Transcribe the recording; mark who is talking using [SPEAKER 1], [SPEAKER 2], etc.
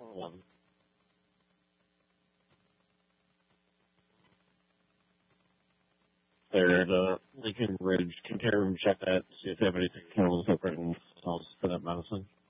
[SPEAKER 1] There at Lincoln Ridge. Can Karen check that, see if they have anything chemicals up right else for that medicine?